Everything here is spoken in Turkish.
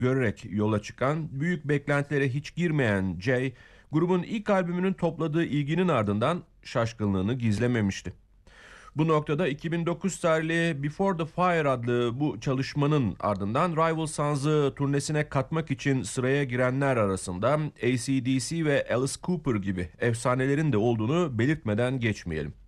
görerek yola çıkan, büyük beklentilere hiç girmeyen Jay, grubun ilk albümünün topladığı ilginin ardından şaşkınlığını gizlememişti. Bu noktada 2009 tarihli Before the Fire adlı bu çalışmanın ardından Rival Sons'ı turnesine katmak için sıraya girenler arasında AC/DC ve Alice Cooper gibi efsanelerin de olduğunu belirtmeden geçmeyelim.